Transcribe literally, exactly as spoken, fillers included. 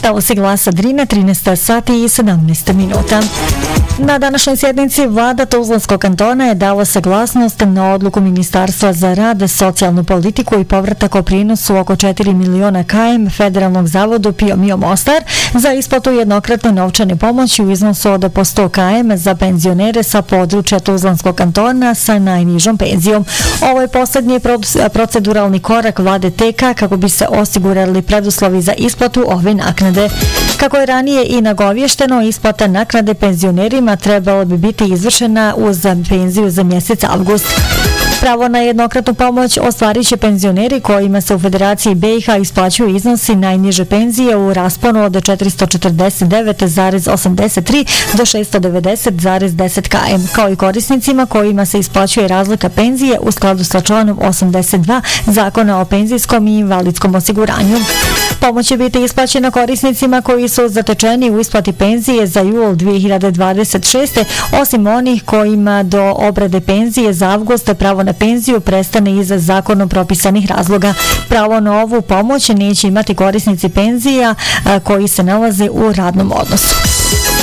Dalo se glasa Drine, trinaest sati i sedamnaest minuta. Na današnjoj sjednici vlada Tuzlanskog kantona je dala saglasnost na odluku Ministarstva za rad, socijalnu politiku i povratak o prinosu oko četiri miliona km Federalnog zavodu Pio Mio Mostar za isplatu jednokratne novčane pomoći u iznosu od po sto km za penzionere sa područja Tuzlanskog kantona sa najnižom penzijom. Ovo je posljednji proceduralni korak vlade T K kako bi se osigurali preduslovi za isplatu ove naknade. Kako je ranije i nagovješteno, isplata naknade penzionerima trebalo bi biti izvršena uz penziju za mjesec avgust. Pravo na jednokratnu pomoć ostvarit će penzioneri kojima se u Federaciji B i H isplaćuju iznosi najniže penzije u rasponu od četiristo četrdeset devet zarez osamdeset tri do šesto devedeset zarez deset km, kao i korisnicima kojima se isplaćuje razlika penzije u skladu sa članom osamdeset dva Zakona o penzijskom i invalidskom osiguranju. Pomoć će biti isplaćena korisnicima koji su zatečeni u isplati penzije za jul dvije hiljade dvadeset šeste. osim onih kojima do obrade penzije za avgust pravo na penziju prestane iz zakonom propisanih razloga. Pravo na ovu pomoć neće imati korisnici penzija koji se nalaze u radnom odnosu.